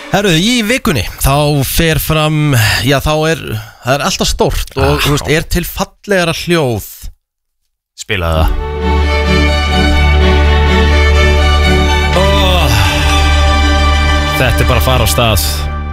Herru, í vikunni þá fer fram, já það er alltaf stórt og þú veist, er til fallegara hljóð. Spilaðu það. Þetta er bara að fara á stað.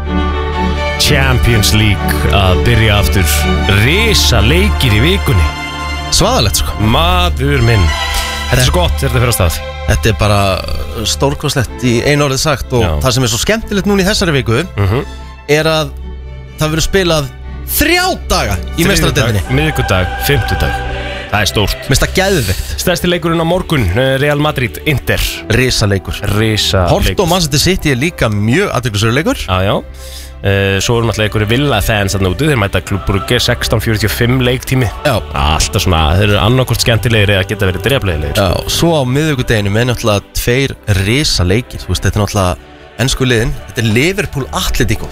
Champions League að byrja aftur. Risa leikir í vikunni. Svaðalegt sko. Maður minn. Þetta er svo gott þegar þetta fyrir á stað. Þetta er bara stórkostlegt í einu orðið sagt og það sem er svo skemmtilegt núna í þessari viku er að það verður spilað 3 daga í meistaradeildinni. Miðvikudag, fimmtudag. Það er stórt. Mesta geðveikt. Stærsti leikurinn á morgun, Real Madrid, Inter. Risa leikur. Porto Manchester City er líka mjög athyglisverður leikur. Já. Svo erum alltaf einhverju Villa-fans þarna úti. Þeir mæta Club Brugge 16:45 leiktími. Já. Alltaf svona, þeir eru annarkvort skemmtilegir eða geta verið dreflegir. Já, svo á miðvikudeginu með náttúrulega 2 risa leikir. Þú veist, þetta er náttúrulega ensku liðin. Þetta er Liverpool Atletico,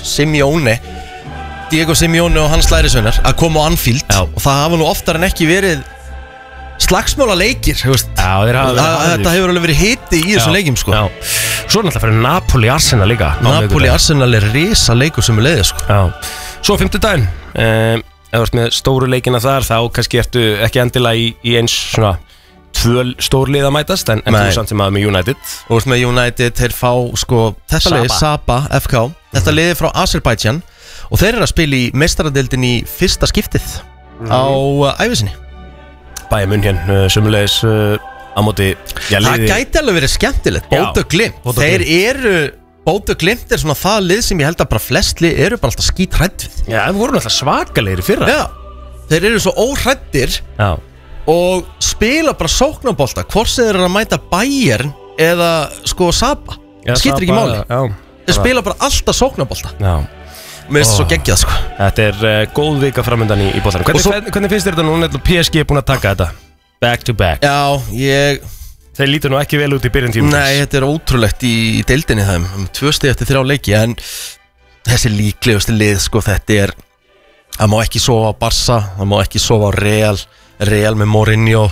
Diego Simeone og hans lærisveinar að koma á Anfield. Já. Og það hafa nú oftar en ekki verið slagsmála leikir, þú veist. Já, þetta hefur alveg verið hiti í þessum leikjum sko. Já. Svo er náttúrulega fyrir Napoli Arsenal líka. Napoli Arsenal er risa leikur sem er leiðið sko. Já. Svo fimmtudaginn, ef þú ert með stóru leikina þar, þá kannski ertu ekki endilega í eins svona 2 stór lið að mætast, en þú samt sem að með United. Og þú veist með United, þeir fá sko þetta lið, Saba, FK, þetta liði frá Azerbaijan og þeir eru að spila í meistaradeildin í fyrsta skiptið á ævisinni. Bayern München, sömulegis á móti. Það gæti alveg verið skemmtilegt. Bodø Glimt. Þeir eru, Bodø Glimt er svona það lið sem ég held að bara flest lið eru bara alltaf skítrædd við. Já, það voru alltaf svakalegir í fyrra. Já, þeir eru svo óhræddir og spila bara sóknarbolta hvort sem þeir eru að mæta Bayern eða sko Saba. Það skiptir ekki máli. Þeir spila bara alltaf sóknarbolta. Já. Mér finnst það svo geggjað sko. Þetta er góð vika framöndan í boltanum. Hvernig finnst þér þetta núna? PSG er búin að taka þetta back to back. Já, þeir lítur nú ekki vel út í byrjun tíma. Nei, þetta er ótrúlegt í deildinni þeim. 2 stig eftir 3 leiki. En þessi líklegustu lið sko, þetta er það má ekki sofa á Barca, það má ekki sofa á Real með Mourinho.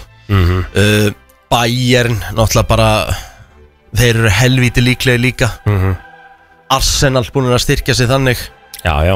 Bayern náttúrulega bara þeir eru helvíti líklega líka. Arsenal búin að styrkja sig þannig. Já.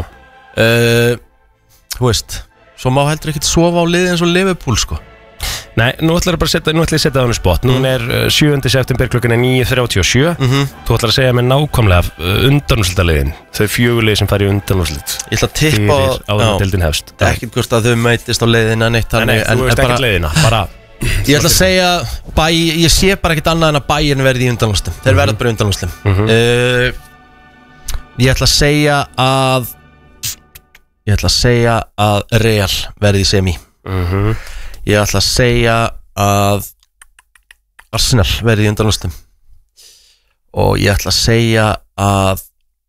Þú veist, svo má heldur ekkert sofa á liði eins og Liverpool sko. Nei, nú ætlar ég að setja það á henni spott. Nú er 7. september klukkan 9:37. Þú ætlar að segja mér nákvæmlega undanúrslitaliðin. Þau 4 lið sem fari í undanúrslit. Ég ætla að tippa á deildin hefst. Ekkert hvort að þau mætist á leiðina neitt. Nei, þú veist ekkert leiðina, bara. Ég ætla að segja, ég sé bara ekkert annað en að Bayern verði í undanúrslitum. Þeir verða bara í undanúrslitum. Ég ætla að segja að Real verði í semi. Ég ætla að segja að Arsenal verði í undanúrslitum. Og ég ætla að segja að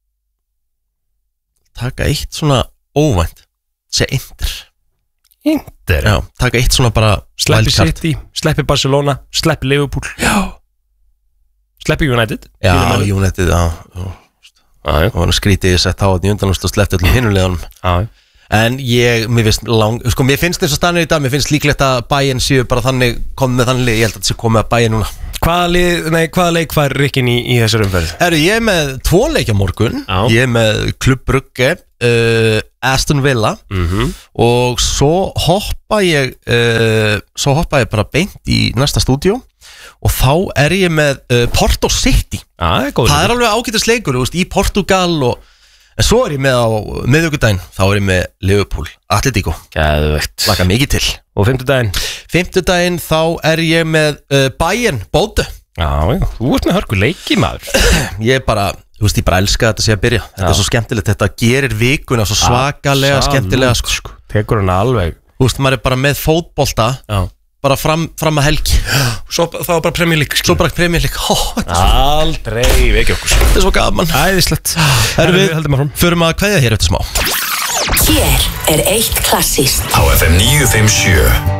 taka eitt svona óvænt. Segja Inter. Já, taka eitt svona bara sleppi City, sleppi Barcelona, sleppi Liverpool. Já. Sleppi United. Já, United, já. Það var skrítið ég sett á að í undanúrslit og sleppti öllum hinuleganum. En mér finnst eins og stannir í dag, mér finnst líklegt að Bayern séu bara þannig komið með þannig lið, ég held að þetta sé komið að Bayern núna. Hvaða leik fær Rikkin í þessar umferð? Ég er með 2 leikja morgun. Ég er með Club Brugge, Aston Villa og svo hoppa ég bara beint í næsta stúdíó og þá er ég með Porto City. Það er alveg ágætis leikur í Portugal en svo er ég með á miðvikudaginn, þá er ég með Liverpool Atletico. Geðveikt. Laka mikið til. Og fimmtudaginn? Fimmtudaginn þá er ég með Bayern Bodø. Já, þú ert með hörku leiki maður. Ég bara elska þetta sé að byrja. Þetta er svo skemmtilegt, þetta gerir vikuna svo svakalega skemmtilega sko. Tekur hana alveg. Maður er bara með fótbolta. Já. Bara fram að helgi. Svo þá bara Premier League. Svo bara Premier League. Aldrei vekja okkur. Þetta er svo gaman. Æðislegt. Við förum að kveðja hér eftir smá. Hér er eitt klassískt á FM 957.